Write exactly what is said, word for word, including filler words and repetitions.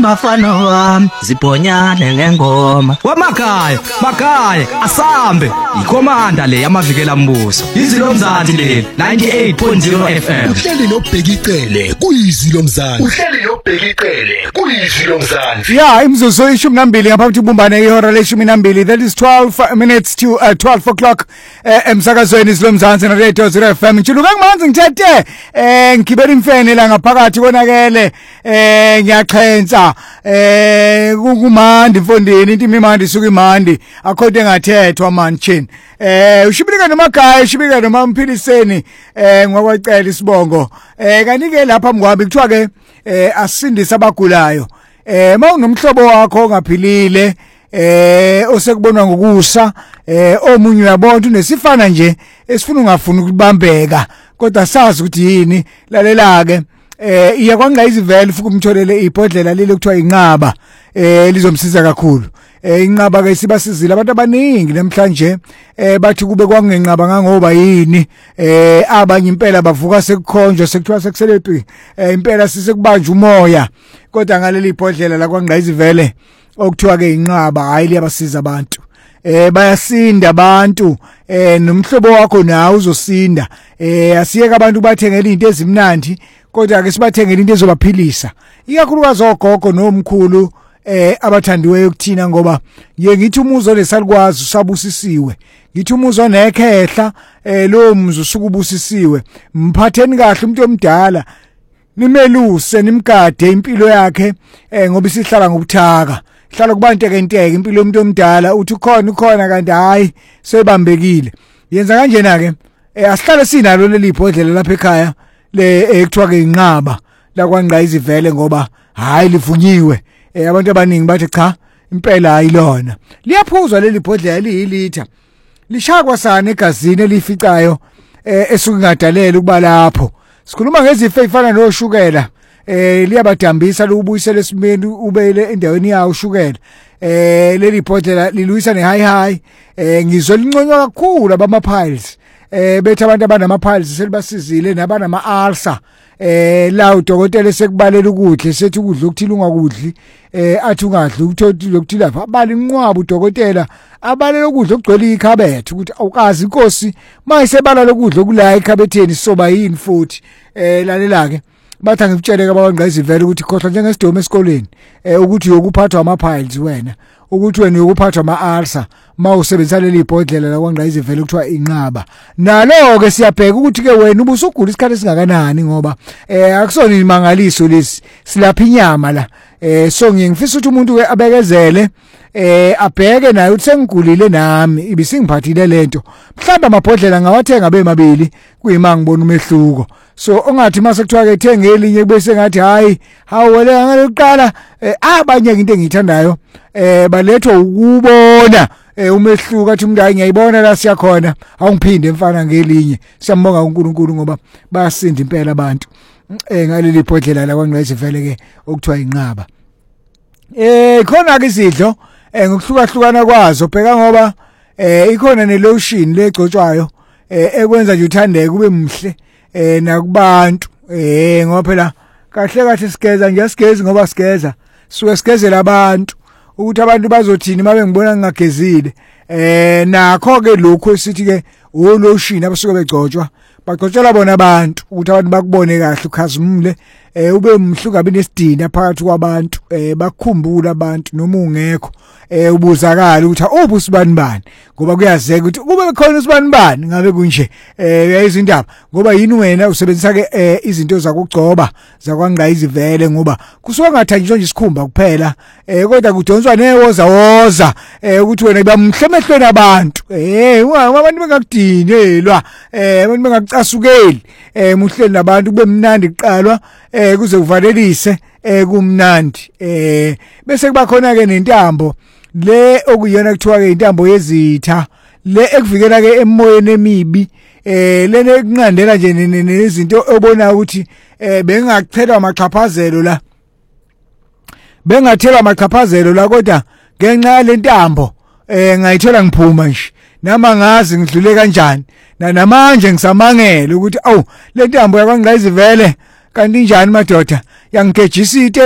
bafana wami zibhonyane lengoma wamakhaya makhaya asambe ikhomanda le yamavikela mbuso izilo mzansi leli ninety-eight point zero F M uhleli nobhekicele kuyizilo mzansi uhleli nobhekicele kuyizilo mzansi yeah imzuzu ishumi nambili ngaphambi kubumbane ihora leshumi nambili that is twelve minutes to uh, twelve o'clock uh, emsakazweni izilo mzansi na radio zero F M ngiluka kumanzi ngithethe eh ngibela imfene la ngaphakathi konakele eh ngiyaqhensa eh kumandi mfondini into imimandi isuka imandi akhonde ngathethwa man chin eh ushibika nomakhaya ushibika nomamphiliseni eh ngokwacela isibongo eh kanti ke lapha mngwabi kuthiwa ke eh asindisa abagulayo eh mawunomhlobo wakho ongaphilile eh osekubonwa ngokusa eh omunye uyabona unesifana nje esifuna ungafuna ukubambeka kodwa sazi ukuthi yini lalela ke eh iya kwanga izivele futhi umtholele ibhodlela leli kuthiwa inqaba eh lizomsiza kakhulu eh inqaba ke sibasizile abantu abaningi namhlanje eh bathi kube kwangenqaba ngangoba yini eh abanye impela bavuka sekukhonjwa sekuthiwa sekuselephi eh impela sisekubanja umoya kodwa ngaleli ibhodlela la kwanga izivele okuthiwa ke inqaba hayi liyabasiza abantu eh bayasinda abantu eh nomhlobo wakho nawe uzosinda eh asiyeke abantu bathengela izinto ezimnandi kodwa ke sibathengela into ezobaphilisa ikakhulukazi ogogo nomkhulu eh abathandiweyo kuthina ngoba ngiye ngithi umuzo lesalikwazi usabusisiwe ngithi umuzo nekhehla eh lo mzu usuka ubusisiwe mphatheni kahle umuntu omdala nimeluse nimgade impilo yakhe eh ngoba isihlala ngobuthaka hlala kubantu kenteke impilo yomuntu omdala uthi ukhona ukhona kanti hayi sebambekile yenza kanjena ke asihlale sinalo leli ibhodlela lapha ekhaya le ekuthiwa ke inqaba la kwanga izivele ngoba hayi livunyiwe abantu abaningi bathi cha impela ayilona liyaphuzwa leli ibhodlela liyilitha lishakwa sana egazini elificayo esukungadalele ukuba lapho sikhuluma ngezifo ezifana noshukela eh liyabadambisa lokubuyisela esimeni ubele endaweni yawo ushukela eh leli ibhodlela lilwisa ne high high eh ngizolinconywa kakhulu abama piles eh bethu abantu abanama piles selibasizile nabanama ulcer eh la udokotela sekubalela ukudla sethi ukudla okuthile ungakudli eh athi ungadli ukuthothi lokuthi lapha abali inqwaba udokotela abalela ukudla okugcwele ikhabethe ukuthi awukazi inkosi mayisebala lokudla okula ikhabetheni soba yini futhi eh lalela ke bathi ngikutshele kabawanga izivele ukuthi khohla njengesidomo esikoleni eh ukuthi uyokuphathwa ama piles wena ukuthi wena uyokuphathwa ama ulcer mawusebenzisa leli ibhodlela la kwanga izivele kuthiwa inqaba nalo ke siyabheka ukuthi ke wena ubusugula isikhathi esingakanani ngoba eh akusona imangaliso lesi silapha inyama la eh so ngiyengifisa ukuthi umuntu ke abekezele eh abheke naye uthi sengigulile nami ibisingiphathile lento mhlawumbe amabhodlela ngawathenga bemabili kuyima ngibona umehluko so ongathi mase kuthiwa ke thenga elinye bese ngathi hayi hawele ngalokuqala abanye into engiyithandayo eh balethwa ukubona umehluko athi umuntu hayi ngiyayibona la siyakhona awungiphinde mfana ngelinye siyambonga uNkulunkulu ngoba bayasinda impela abantu eh ngaleli ibhodlela la kwanga izivele ke okuthiwa inqaba eh khona ke isidlo eh ngokuhlukahlukana kwazo bheka ngoba eh ikhona ne lotion legcotshwayo eh ekwenza nje uthandeke kube mhle eh nakubantu eh ngoba phela kahle kahle sigeza nje sigezi ngoba sigeza suke sigezela abantu ukuthi abantu bazothini mabe ngibona ngingagezile eh nakho ke lokho esithi ke olotion abasuke begcotshwa bagcotshela bona abantu ukuthi abantu bakubone kahle ukhazimule eh ube mhlukabi nesidina phakathi kwabantu eh bakukhumbula abantu noma ungekho eh ubuzakala ukuthi ubusibani bani ngoba kuyazeka ukuthi kube khona usibani bani ngabe kunje eh izindaba ngoba yini wena usebenzisa ke izinto zakugcoba zakwanga izivele ngoba kusuka ngathanjiswa nje isikhumba kuphela eh kodwa kudonswa newoza woza eh ukuthi wena bamhlemehlweni abantu eh abantu bengakudinelwa eh abantu bengacasukeli eh muhleli nabantu kube mnandi kuqalwa eh kuze kuvalelise eh kumnandi eh bese kuba khona ke nentambo le okuyona kuthiwa ke intambo yezitha le ekuvikela ke emoyeni emibi eh lene kunqandela nje nezinto obona ukuthi eh bengachelwa amachaphazelo la bengathelwa amachaphazelo la kodwa ngenxa lentambo eh ngayithola ngiphuma nje nama ngazi ngidlule kanjani na namanje ngisamangela ukuthi awu lentambo yakwangizivele kanti njani madoda yangigejisa